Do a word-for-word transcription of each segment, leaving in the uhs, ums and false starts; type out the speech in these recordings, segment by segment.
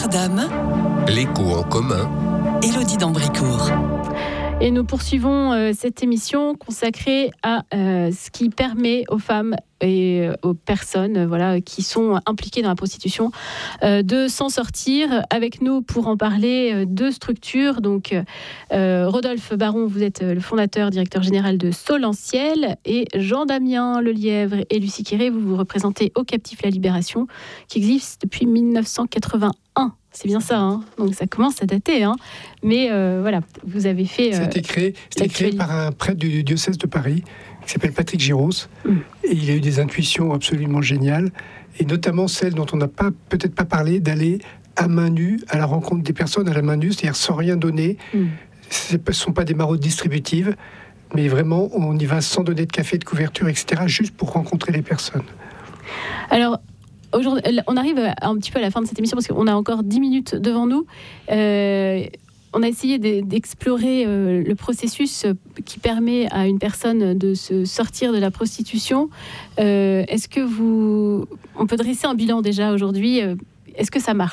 Affaires d'âme. L'écho en commun. Élodie d'Ambricourt. Et nous poursuivons euh, cette émission consacrée à euh, ce qui permet aux femmes et euh, aux personnes euh, voilà, qui sont impliquées dans la prostitution euh, de s'en sortir. Avec nous pour en parler, euh, deux structures. Donc, euh, Rodolphe Baron, vous êtes le fondateur, directeur général de Solentiel, et Jean-Damien Lelièvre et Lucie Quéré, vous vous représentez Au Captif La Libération, qui existe depuis dix-neuf cent quatre-vingt-un. C'est bien ça, hein. Donc ça commence à dater, hein. Mais euh, voilà, vous avez fait. Euh, ça a été créé, c'était créé par un prêtre du diocèse de Paris qui s'appelle Patrick Giros, mm. et il a eu des intuitions absolument géniales, et notamment celle dont on n'a pas, peut-être pas parlé, d'aller à main nue à la rencontre des personnes à la main nue, c'est-à-dire sans rien donner. Mm. Ce ne sont pas des maraudes distributives, mais vraiment on y va sans donner de café, de couverture, et cetera, juste pour rencontrer les personnes. Alors. Aujourd'hui, on arrive un petit peu à la fin de cette émission parce qu'on a encore dix minutes devant nous. Euh, on a essayé d'explorer euh, le processus qui permet à une personne de se sortir de la prostitution. Euh, est-ce que vous... On peut dresser un bilan déjà aujourd'hui. Est-ce que ça marche ?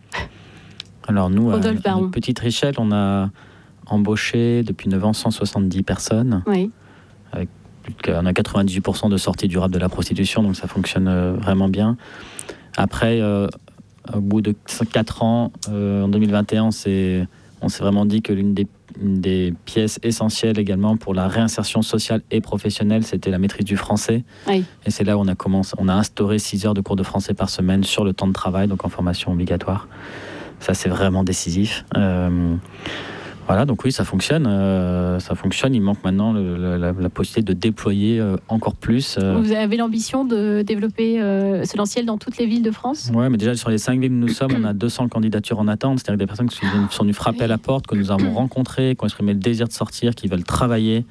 Alors nous, à notre petite échelle, on a embauché depuis neuf ans cent soixante-dix personnes. Oui. Avec On a quatre-vingt-dix-huit pour cent de sorties durables de la prostitution, donc ça fonctionne vraiment bien. Après, euh, au bout de quatre ans, euh, en deux mille vingt et un, on s'est, on s'est vraiment dit que l'une des, une des pièces essentielles également pour la réinsertion sociale et professionnelle, c'était la maîtrise du français. Oui. Et c'est là où on a commencé, on a instauré six heures de cours de français par semaine sur le temps de travail, donc en formation obligatoire. Ça, c'est vraiment décisif. Euh, Voilà, donc oui, ça fonctionne. Euh, ça fonctionne. Il manque maintenant le, la, la possibilité de déployer euh, encore plus. Euh... Vous avez l'ambition de développer euh, Solentiel dans toutes les villes de France ? Oui, mais déjà sur les cinq villes où nous sommes, on a deux cents candidatures en attente. C'est-à-dire des personnes qui sont, sont venues frapper oui. à la porte, que nous avons rencontrées, qui ont exprimé le désir de sortir, qui veulent travailler.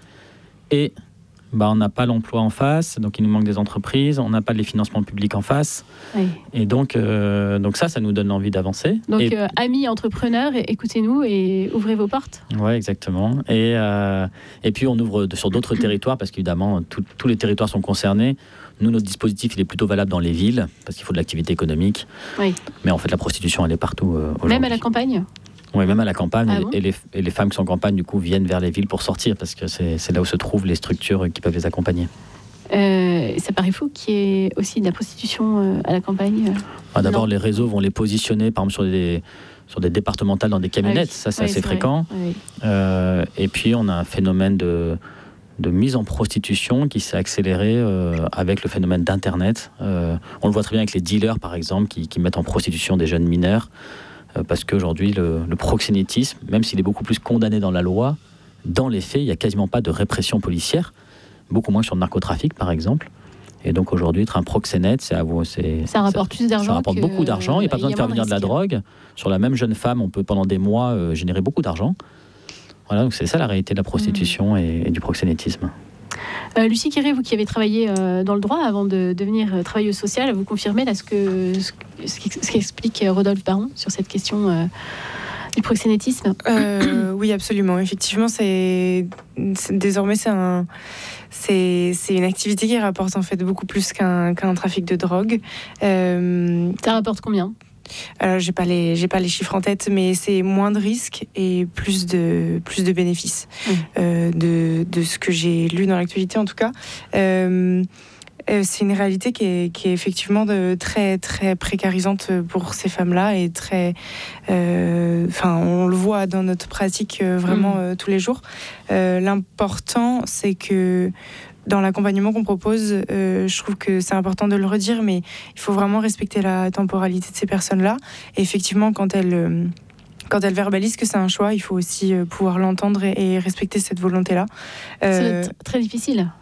Et bah, on n'a pas l'emploi en face, donc il nous manque des entreprises. On n'a pas les financements publics en face. Oui. Et donc, euh, donc ça, ça nous donne envie d'avancer. Donc, et... euh, amis entrepreneurs, écoutez-nous et ouvrez vos portes. Oui, exactement. Et, euh, et puis, on ouvre sur d'autres territoires, parce qu'évidemment, tout, tous les territoires sont concernés. Nous, notre dispositif, il est plutôt valable dans les villes, parce qu'il faut de l'activité économique. Oui. Mais en fait, la prostitution, elle est partout euh, aujourd'hui. Même à la campagne ? Oui, même à la campagne. Ah et, bon et, les, et les femmes qui sont en campagne, du coup, viennent vers les villes pour sortir, parce que c'est, c'est là où se trouvent les structures qui peuvent les accompagner. Euh, ça paraît fou qu'il y ait aussi de la prostitution à la campagne. Ah, d'abord, non. Les réseaux vont les positionner, par exemple, sur des, sur des départementales, dans des camionnettes. Ah oui. Ça, c'est oui, assez c'est fréquent. Oui. Euh, et puis, on a un phénomène de, de mise en prostitution qui s'est accéléré euh, avec le phénomène d'Internet. Euh, on le voit très bien avec les dealers, par exemple, qui, qui mettent en prostitution des jeunes mineurs. Parce qu'aujourd'hui, le, le proxénétisme, même s'il est beaucoup plus condamné dans la loi, dans les faits, il n'y a quasiment pas de répression policière, beaucoup moins sur le narcotrafic, par exemple. Et donc aujourd'hui, être un proxénète, c'est, c'est, ça rapporte ça, plus d'argent. Ça rapporte que... beaucoup d'argent. Il n'y a pas besoin de faire venir de la risque. drogue. Sur la même jeune femme, on peut pendant des mois euh, générer beaucoup d'argent. Voilà, donc c'est ça la réalité de la prostitution mmh. et, et du proxénétisme. Euh, Lucie Quéré, vous qui avez travaillé euh, dans le droit avant de devenir euh, travailleuse sociale, vous confirmez là, ce, que, ce, ce, ce qu'explique Rodolphe Baron sur cette question euh, du proxénétisme ? euh, Oui, absolument. Effectivement, c'est, c'est, désormais, c'est, un, c'est, c'est une activité qui rapporte en fait beaucoup plus qu'un, qu'un trafic de drogue. Euh, Ça rapporte combien ? Alors, j'ai pas les, j'ai pas les chiffres en tête, mais c'est moins de risques et plus de, plus de bénéfices mmh. euh, de, de ce que j'ai lu dans l'actualité en tout cas. Euh, euh, c'est une réalité qui est, qui est effectivement de, très, très précarisante pour ces femmes-là et très, euh, enfin, on le voit dans notre pratique euh, vraiment mmh. euh, tous les jours. Euh, l'important, c'est que dans l'accompagnement qu'on propose, euh, je trouve que c'est important de le redire, mais il faut vraiment respecter la temporalité de ces personnes-là. Et effectivement, quand elles, euh, quand elles verbalisent que c'est un choix, il faut aussi euh, pouvoir l'entendre et, et respecter cette volonté-là. Euh, c'est très difficile.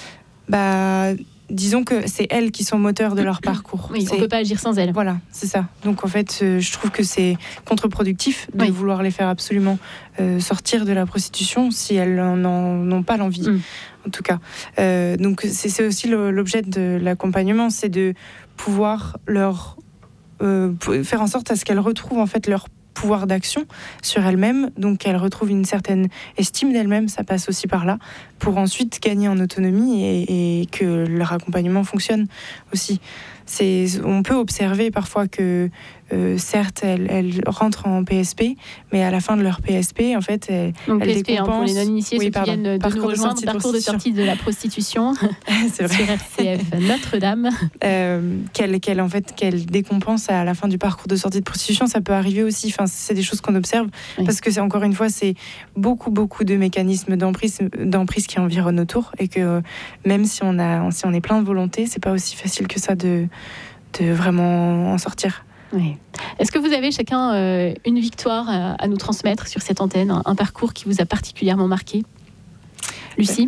Bah, disons que c'est elles qui sont moteurs de leur parcours. Oui, c'est... on ne peut pas agir sans elles. Voilà, c'est ça. Donc en fait, euh, je trouve que c'est contre-productif de oui. vouloir les faire absolument euh, sortir de la prostitution si elles n'en ont pas l'envie. Mm. En tout cas. Euh, donc c'est, c'est aussi le, l'objet de l'accompagnement, c'est de pouvoir leur euh, faire en sorte à ce qu'elles retrouvent en fait leur pouvoir d'action sur elles-mêmes, donc qu'elles retrouvent une certaine estime d'elles-mêmes, ça passe aussi par là, pour ensuite gagner en autonomie et, et que leur accompagnement fonctionne aussi. C'est, on peut observer parfois que euh, certes, elles, elles rentrent en P S P, mais à la fin de leur P S P, en fait, elles, Donc, elles P S P, décompensent... hein, pour les non-initiés, oui, ceux pardon, qui viennent de parcours nous rejoindre, de parcours de sortie de la prostitution C'est vrai. sur R C F Notre-Dame. Euh, qu'elles, qu'elles, en fait, qu'elles décompensent à la fin du parcours de sortie de prostitution, ça peut arriver aussi. Enfin, c'est des choses qu'on observe, oui. parce que c'est encore une fois, c'est beaucoup, beaucoup de mécanismes d'emprise, d'emprise qui environnent autour, et que euh, même si on a, si on est plein de volonté, c'est pas aussi facile que ça de, de vraiment en sortir. Oui. Est-ce que vous avez chacun euh, une victoire à, à nous transmettre sur cette antenne, un, un parcours qui vous a particulièrement marqué ? Lucie ?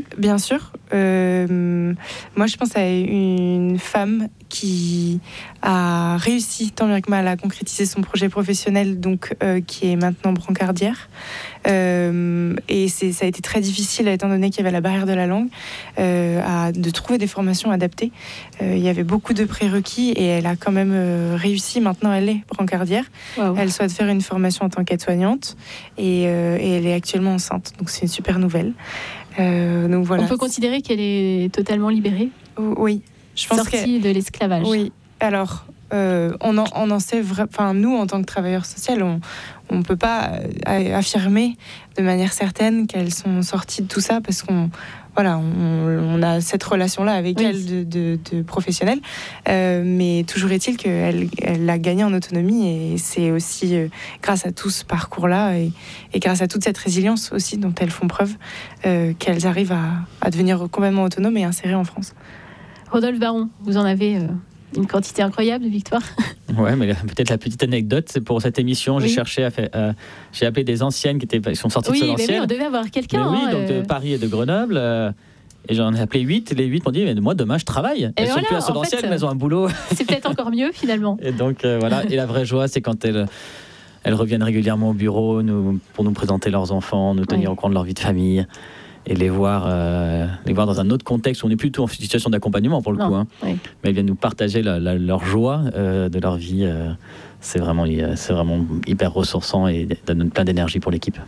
Bien sûr. Euh, moi, je pense à une femme qui a réussi tant bien que mal à concrétiser son projet professionnel, donc euh, qui est maintenant brancardière. Euh, et c'est, ça a été très difficile, étant donné qu'il y avait la barrière de la langue, euh, à, de trouver des formations adaptées. Euh, il y avait beaucoup de prérequis et elle a quand même euh, réussi. Maintenant, elle est brancardière. Wow. Elle souhaite faire une formation en tant qu'aide-soignante et, euh, et elle est actuellement enceinte. Donc, c'est une super nouvelle. Euh, donc voilà. On peut considérer qu'elle est totalement libérée ? Oui. Je pense Sortie de l'esclavage. Oui. Alors, euh, on, en, on en sait vraiment... Enfin, nous, en tant que travailleurs sociaux, on ne peut pas affirmer de manière certaine qu'elles sont sorties de tout ça parce qu'on... Voilà, on, on a cette relation-là avec oui. elle de, de, de professionnelle. Euh, mais toujours est-il qu'elle elle a gagné en autonomie et c'est aussi euh, grâce à tout ce parcours-là et, et grâce à toute cette résilience aussi dont elles font preuve euh, qu'elles arrivent à, à devenir complètement autonomes et insérées en France. Rodolphe Baron, vous en avez euh, une quantité incroyable de victoires. Ouais, mais peut-être la petite anecdote, c'est pour cette émission, oui. j'ai cherché à faire, euh, j'ai appelé des anciennes qui étaient, qui sont sorties oui, de Solanciel. Oui, on devait avoir quelqu'un. Mais oui, hein, donc euh... de Paris et de Grenoble. Euh, et j'en ai appelé huit. Les huit m'ont dit, mais moi demain je travaille. Elles et sont voilà, plus à Solanciel, mais elles ont un boulot. C'est peut-être encore mieux finalement. Et donc euh, voilà. Et la vraie joie, c'est quand elles, elles reviennent régulièrement au bureau, nous, pour nous présenter leurs enfants, nous tenir oui. au courant de leur vie de famille. Et les voir, euh, les voir dans un autre contexte où on est plutôt en situation d'accompagnement pour le non, coup. Hein. Oui. Mais ils viennent nous partager la, la, leur joie euh, de leur vie. Euh, c'est, vraiment, c'est vraiment hyper ressourçant et donne plein d'énergie pour l'équipe.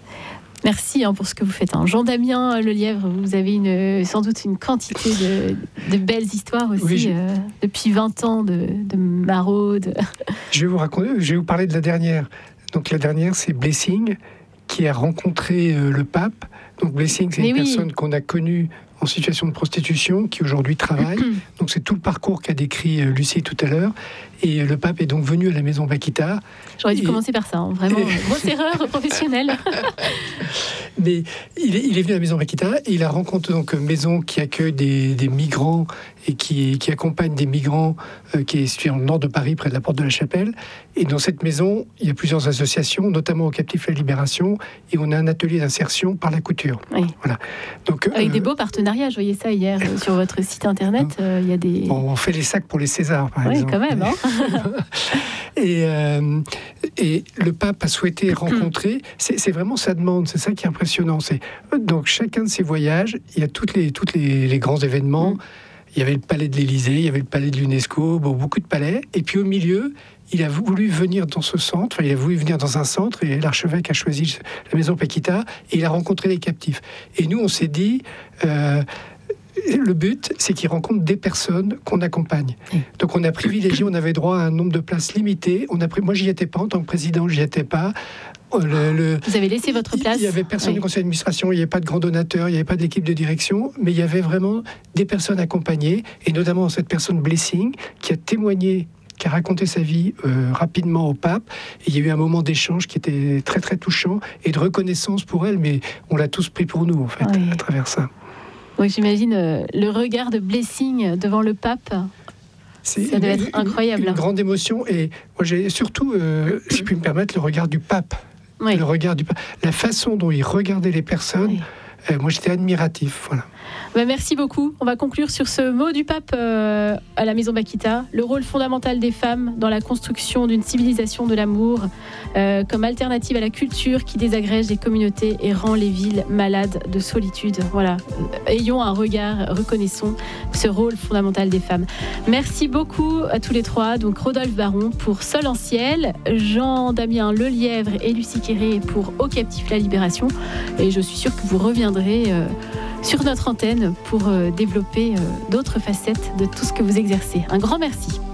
Merci hein, pour ce que vous faites. Hein. Jean-Damien Lelièvre, vous avez une, sans doute une quantité de, de belles histoires aussi, oui, je... euh, depuis vingt ans de, de maraude. Je vais vous raconter, je vais vous parler de la dernière. Donc la dernière, c'est Blessing, qui a rencontré euh, le pape. Donc Blessing, c'est Mais une oui. personne qu'on a connue en situation de prostitution, qui aujourd'hui travaille. Donc c'est tout le parcours qu'a décrit euh, Lucie tout à l'heure. Et euh, le pape est donc venu à la maison Bakita. J'aurais dû et... commencer par ça, hein. Vraiment, et... grosse erreur professionnelle. Mais il est, il est venu à la maison Bakita et il a rencontré donc une maison qui accueille des, des migrants et qui, qui accompagne des migrants, euh, qui est située dans le nord de Paris, près de la porte de la Chapelle. Et dans cette maison, il y a plusieurs associations, notamment au Captif La Libération, et on a un atelier d'insertion par la couture. Oui. Voilà. Donc, avec euh... des beaux partenariats, je voyais ça hier euh, sur votre site internet. Euh, il y a des... On fait les sacs pour les Césars, par oui, exemple. Oui, quand même. Hein. et, euh, et le pape a souhaité rencontrer, c'est, c'est vraiment sa demande, c'est ça qui est impressionnant. C'est, donc chacun de ces voyages, il y a toutes les, toutes les, les grands événements. Mm. Il y avait le palais de l'Élysée, il y avait le palais de l'UNESCO, bon, beaucoup de palais. Et puis au milieu, il a voulu venir dans ce centre, enfin, il a voulu venir dans un centre, et l'archevêque a choisi la maison Bakita, et il a rencontré les captifs. Et nous, on s'est dit, euh, le but, c'est qu'il rencontre des personnes qu'on accompagne. Donc on a privilégié, on avait droit à un nombre de places limité. On a pris, moi, j'y étais pas, en tant que président, j'y étais pas. Le, le, Vous avez laissé votre place. Il n'y avait personne oui. du conseil d'administration, il n'y avait pas de grand donateur, il n'y avait pas de l'équipe de direction, mais il y avait vraiment des personnes accompagnées, et notamment cette personne Blessing, qui a témoigné, qui a raconté sa vie euh, rapidement au pape. Et il y a eu un moment d'échange qui était très très touchant, et de reconnaissance pour elle, mais on l'a tous pris pour nous, en fait, oui. à travers ça. Oui, j'imagine euh, le regard de Blessing devant le pape. C'est ça doit être incroyable. Une, une grande émotion, et moi j'ai surtout, euh, si je puis me permettre, le regard du pape. Oui. Le regard du pape. La façon dont il regardait les personnes, oui. euh, moi j'étais admiratif. Voilà. Ben, merci beaucoup. On va conclure sur ce mot du pape euh, à la maison Bakita. Le rôle fondamental des femmes dans la construction d'une civilisation de l'amour, euh, comme alternative à la culture qui désagrège les communautés et rend les villes malades de solitude. Voilà. Ayons un regard, reconnaissons ce rôle fondamental des femmes. Merci beaucoup à tous les trois. Donc Rodolphe Baron pour Solanciel, Jean-Damien Lelièvre et Lucie Quéré pour Au Captif La Libération. Et je suis sûre que vous reviendrez euh, sur notre antenne pour euh, développer euh, d'autres facettes de tout ce que vous exercez. Un grand merci.